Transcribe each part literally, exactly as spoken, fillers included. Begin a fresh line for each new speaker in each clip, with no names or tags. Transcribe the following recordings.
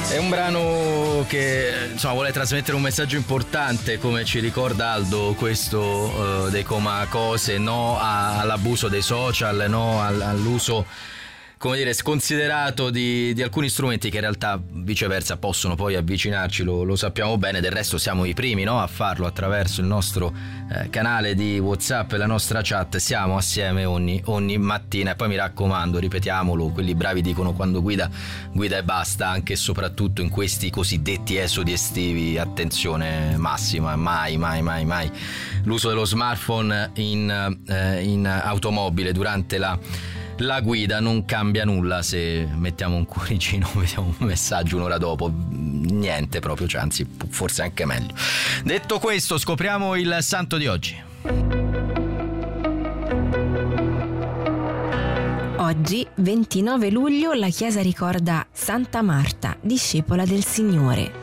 È un brano che insomma vuole trasmettere un messaggio importante, come ci ricorda Aldo, questo uh, dei Coma Cose, no all'abuso dei social, no all'uso, come dire, sconsiderato di, di alcuni strumenti che in realtà viceversa possono poi avvicinarci, lo, lo sappiamo bene. Del resto siamo i primi, no, a farlo attraverso il nostro eh, canale di WhatsApp e la nostra chat. Siamo assieme ogni, ogni mattina e poi mi raccomando, ripetiamolo, quelli bravi dicono quando guida, guida e basta, anche e soprattutto in questi cosiddetti esodi estivi. Attenzione massima, mai mai mai mai l'uso dello smartphone in, eh, in automobile durante la La guida. Non cambia nulla se mettiamo un cuoricino, vediamo un messaggio un'ora dopo, niente proprio, cioè, anzi forse anche meglio. Detto questo, scopriamo il santo di oggi.
Oggi, ventinove luglio, la Chiesa ricorda Santa Marta, discepola del Signore.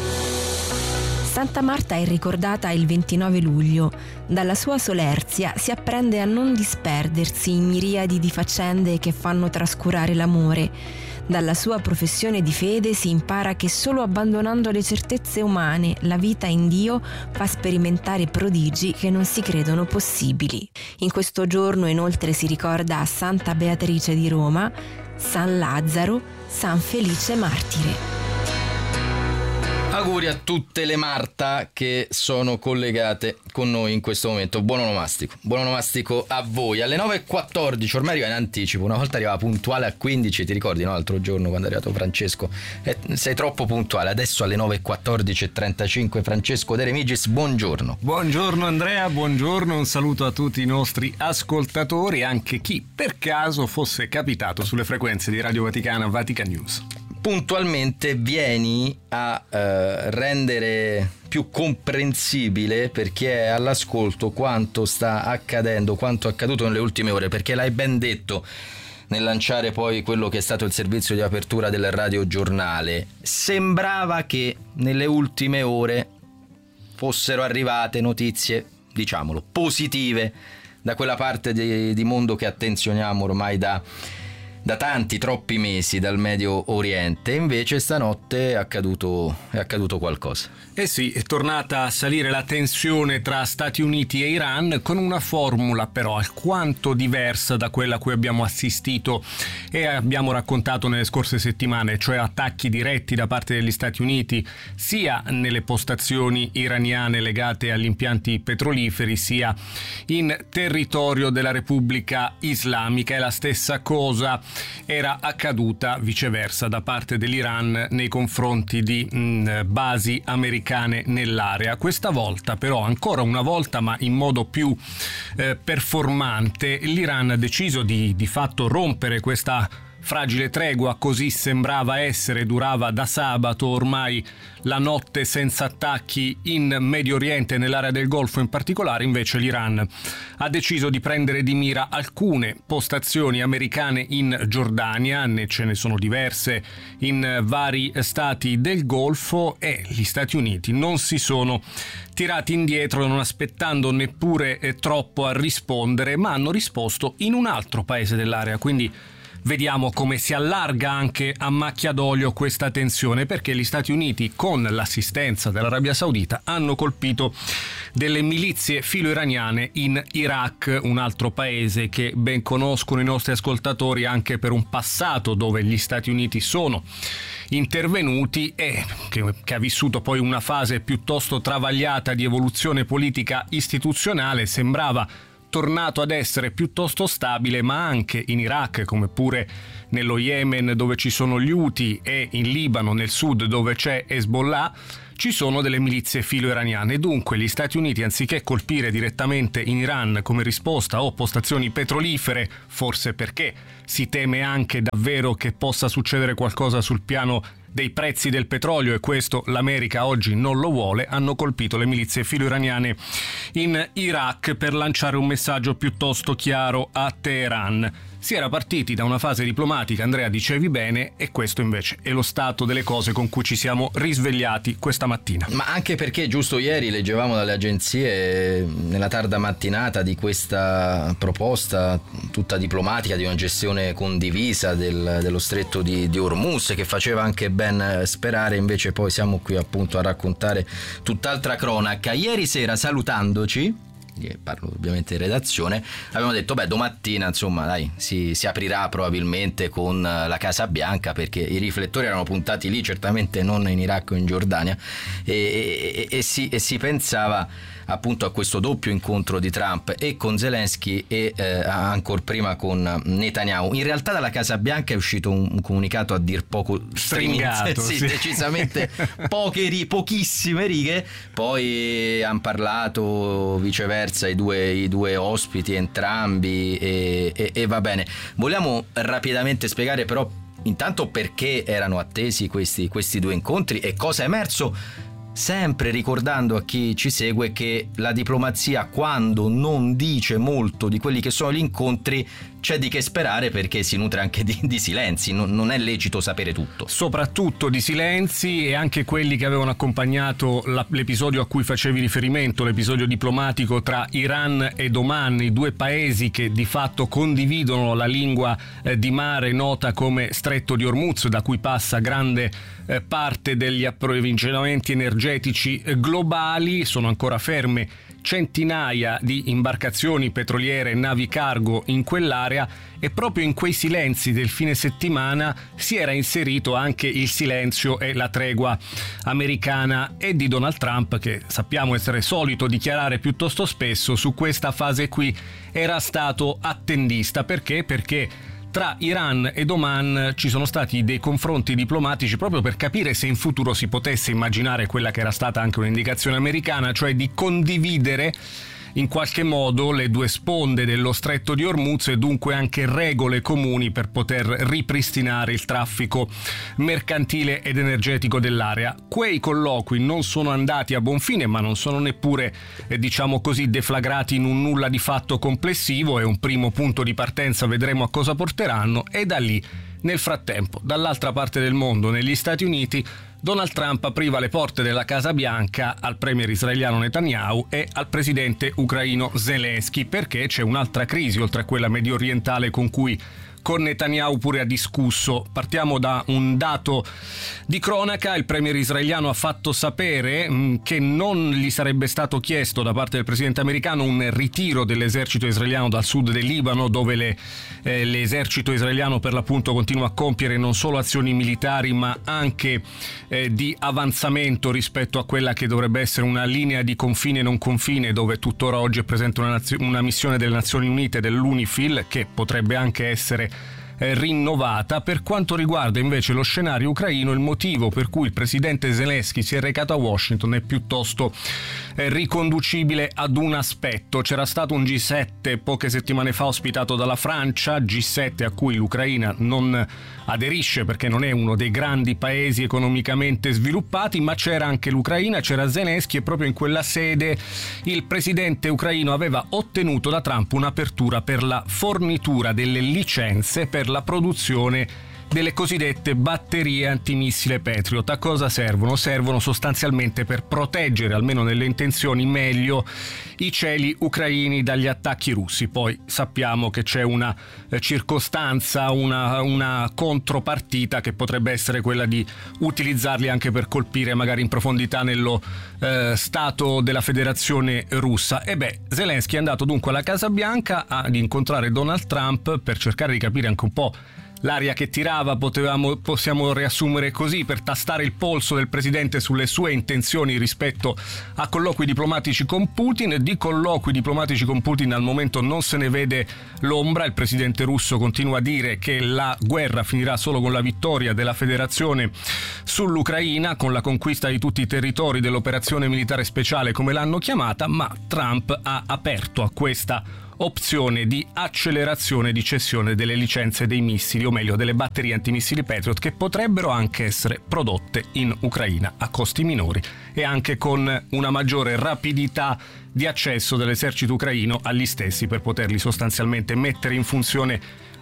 Santa Marta è ricordata il ventinove luglio. Dalla sua solerzia si apprende a non disperdersi in miriadi di faccende che fanno trascurare l'amore. Dalla sua professione di fede si impara che solo abbandonando le certezze umane la vita in Dio fa sperimentare prodigi che non si credono possibili. In questo giorno inoltre si ricorda Santa Beatrice di Roma, San Lazzaro, San Felice Martire.
Auguri a tutte le Marta che sono collegate con noi in questo momento. Buon onomastico, buon onomastico a voi. Alle nove e quattordici, ormai arriva in anticipo, una volta arrivava puntuale a quindici, ti ricordi, no? L'altro giorno quando è arrivato Francesco, eh, sei troppo puntuale. Adesso alle nove e quattordici e trentacinque Francesco De Remigis, buongiorno.
Buongiorno Andrea, buongiorno, un saluto a tutti i nostri ascoltatori, anche chi per caso fosse capitato sulle frequenze di Radio Vaticana Vatican News.
Puntualmente vieni a eh, rendere più comprensibile per chi è all'ascolto quanto sta accadendo, quanto è accaduto nelle ultime ore, perché l'hai ben detto nel lanciare poi quello che è stato il servizio di apertura del radiogiornale. Sembrava che nelle ultime ore fossero arrivate notizie, diciamolo, positive da quella parte di, di mondo che attenzioniamo ormai da da tanti, troppi mesi, dal Medio Oriente. Invece stanotte è accaduto, è accaduto qualcosa.
Eh sì, è tornata a salire la tensione tra Stati Uniti e Iran, con una formula però alquanto diversa da quella a cui abbiamo assistito e abbiamo raccontato nelle scorse settimane, cioè attacchi diretti da parte degli Stati Uniti sia nelle postazioni iraniane legate agli impianti petroliferi, sia in territorio della Repubblica Islamica. E la stessa cosa era accaduta viceversa da parte dell'Iran nei confronti di mh, basi americane nell'area. Questa volta però, ancora una volta, ma in modo più eh, performante, l'Iran ha deciso di, di fatto rompere questa fragile tregua, così sembrava essere, durava da sabato ormai la notte senza attacchi in Medio Oriente, nell'area del Golfo in particolare. Invece l'Iran ha deciso di prendere di mira alcune postazioni americane in Giordania, ne ce ne sono diverse in vari stati del Golfo, e gli Stati Uniti non si sono tirati indietro, non aspettando neppure eh, troppo a rispondere, ma hanno risposto in un altro paese dell'area. Quindi vediamo come si allarga anche a macchia d'olio questa tensione, perché gli Stati Uniti, con l'assistenza dell'Arabia Saudita, hanno colpito delle milizie filo-iraniane in Iraq, un altro paese che ben conoscono i nostri ascoltatori anche per un passato dove gli Stati Uniti sono intervenuti e che, che ha vissuto poi una fase piuttosto travagliata di evoluzione politica istituzionale. Sembrava tornato ad essere piuttosto stabile, ma anche in Iraq, come pure nello Yemen dove ci sono gli Houthi, e in Libano, nel sud, dove c'è Hezbollah, ci sono delle milizie filo-iraniane. Dunque gli Stati Uniti, anziché colpire direttamente in Iran come risposta o postazioni petrolifere, forse perché si teme anche davvero che possa succedere qualcosa sul piano dei prezzi del petrolio, e questo l'America oggi non lo vuole, hanno colpito le milizie filo-iraniane in Iraq per lanciare un messaggio piuttosto chiaro a Teheran. Si era partiti da una fase diplomatica, Andrea dicevi bene, e questo invece è lo stato delle cose con cui ci siamo risvegliati questa mattina.
Ma anche perché giusto ieri leggevamo dalle agenzie nella tarda mattinata di questa proposta tutta diplomatica di una gestione condivisa del, dello stretto di, di Hormuz, che faceva anche ben sperare, invece poi siamo qui appunto a raccontare tutt'altra cronaca. Ieri sera, salutandoci, parlo ovviamente di redazione, abbiamo detto beh, domattina insomma dai si, si aprirà probabilmente con la Casa Bianca, perché i riflettori erano puntati lì, certamente non in Iraq o in Giordania, e, e, e, si, e si pensava appunto a questo doppio incontro di Trump e con Zelensky e eh, ancora prima con Netanyahu. In realtà dalla Casa Bianca è uscito un, un comunicato a dir poco
stringato,
sì,
sì.
decisamente poche, pochissime righe. Poi hanno parlato viceversa i due, i due ospiti entrambi e, e, e va bene. Vogliamo rapidamente spiegare però intanto perché erano attesi questi, questi due incontri e cosa è emerso, sempre ricordando a chi ci segue che la diplomazia, quando non dice molto di quelli che sono gli incontri, c'è di che sperare, perché si nutre anche di, di silenzi, non, non è lecito sapere tutto.
Soprattutto di silenzi, e anche quelli che avevano accompagnato la, l'episodio a cui facevi riferimento, l'episodio diplomatico tra Iran ed Oman, i due paesi che di fatto condividono la lingua eh, di mare nota come Stretto di Hormuz, da cui passa grande eh, parte degli approvvigionamenti energetici eh, globali. Sono ancora ferme centinaia di imbarcazioni petroliere e navi cargo in quell'area, e proprio in quei silenzi del fine settimana si era inserito anche il silenzio e la tregua americana e di Donald Trump, che sappiamo essere solito dichiarare piuttosto spesso su questa fase qui era stato attendista. Perché? Perché tra Iran ed Oman ci sono stati dei confronti diplomatici proprio per capire se in futuro si potesse immaginare quella che era stata anche un'indicazione americana, cioè di condividere in qualche modo le due sponde dello Stretto di Hormuz e dunque anche regole comuni per poter ripristinare il traffico mercantile ed energetico dell'area. Quei colloqui non sono andati a buon fine, ma non sono neppure, eh, diciamo così, deflagrati in un nulla di fatto complessivo. È un primo punto di partenza, vedremo a cosa porteranno, e da lì, nel frattempo, dall'altra parte del mondo, negli Stati Uniti, Donald Trump apriva le porte della Casa Bianca al premier israeliano Netanyahu e al presidente ucraino Zelensky, perché c'è un'altra crisi oltre a quella medio orientale con cui con Netanyahu pure ha discusso. Partiamo da un dato di cronaca: il premier israeliano ha fatto sapere mh, che non gli sarebbe stato chiesto da parte del presidente americano un ritiro dell'esercito israeliano dal sud del Libano, dove le, eh, l'esercito israeliano per l'appunto continua a compiere non solo azioni militari ma anche eh, di avanzamento rispetto a quella che dovrebbe essere una linea di confine non confine, dove tuttora oggi è presente una, nazio- una missione delle Nazioni Unite, dell'UNIFIL, che potrebbe anche essere rinnovata. Per quanto riguarda invece lo scenario ucraino, il motivo per cui il presidente Zelensky si è recato a Washington è piuttosto eh, riconducibile ad un aspetto. C'era stato un G sette poche settimane fa ospitato dalla Francia, G sette a cui l'Ucraina non aderisce perché non è uno dei grandi paesi economicamente sviluppati, ma c'era anche l'Ucraina, c'era Zelensky, e proprio in quella sede il presidente ucraino aveva ottenuto da Trump un'apertura per la fornitura delle licenze per la produzione delle cosiddette batterie antimissile Patriot. A cosa servono? Servono sostanzialmente per proteggere, almeno nelle intenzioni, meglio i cieli ucraini dagli attacchi russi. Poi sappiamo che c'è una eh, circostanza, una, una contropartita che potrebbe essere quella di utilizzarli anche per colpire magari in profondità nello eh, stato della Federazione Russa. E beh, Zelensky è andato dunque alla Casa Bianca ad incontrare Donald Trump per cercare di capire anche un po' l'aria che tirava, potevamo, possiamo riassumere così, per tastare il polso del presidente sulle sue intenzioni rispetto a colloqui diplomatici con Putin. Di colloqui diplomatici con Putin al momento non se ne vede l'ombra. Il presidente russo continua a dire che la guerra finirà solo con la vittoria della Federazione sull'Ucraina, con la conquista di tutti i territori dell'operazione militare speciale, come l'hanno chiamata, ma Trump ha aperto a questa opzione di accelerazione di cessione delle licenze dei missili, o meglio delle batterie antimissili Patriot, che potrebbero anche essere prodotte in Ucraina a costi minori e anche con una maggiore rapidità di accesso dell'esercito ucraino agli stessi, per poterli sostanzialmente mettere in funzione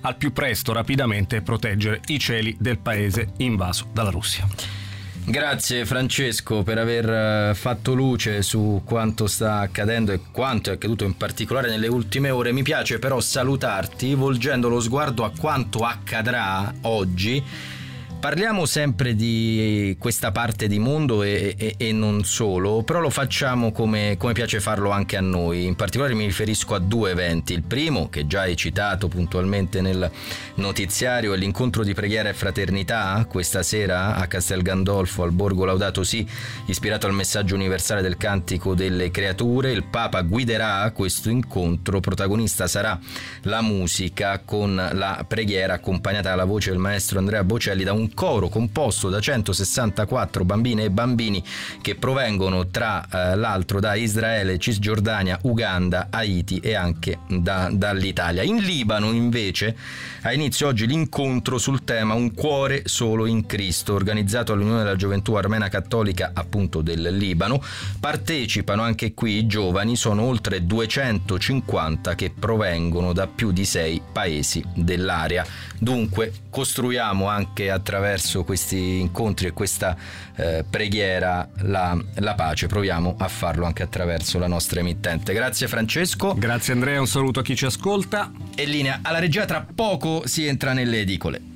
al più presto, rapidamente, proteggere i cieli del paese invaso dalla Russia.
Grazie Francesco per aver fatto luce su quanto sta accadendo e quanto è accaduto in particolare nelle ultime ore. Mi piace però salutarti volgendo lo sguardo a quanto accadrà oggi. Parliamo sempre di questa parte di mondo e, e, e non solo, però lo facciamo come, come piace farlo anche a noi. In particolare mi riferisco a due eventi. Il primo, che già hai citato puntualmente nel notiziario, è l'incontro di preghiera e fraternità questa sera a Castel Gandolfo, al Borgo Laudato Si, ispirato al messaggio universale del Cantico delle Creature. Il Papa guiderà questo incontro, protagonista sarà la musica con la preghiera accompagnata dalla voce del maestro Andrea Bocelli da un coro composto da centosessantaquattro bambine e bambini che provengono tra eh, l'altro da Israele, Cisgiordania, Uganda, Haiti e anche da, dall'Italia. In Libano invece ha inizio oggi l'incontro sul tema Un cuore solo in Cristo, organizzato all'Unione della Gioventù Armena Cattolica appunto del Libano. Partecipano anche qui i giovani, sono oltre duecentocinquanta che provengono da più di sei paesi dell'area. Dunque costruiamo anche attraverso questi incontri e questa eh, preghiera la, la pace, proviamo a farlo anche attraverso la nostra emittente. Grazie Francesco.
Grazie Andrea, un saluto a chi ci ascolta.
E linea alla regia, tra poco si entra nelle edicole.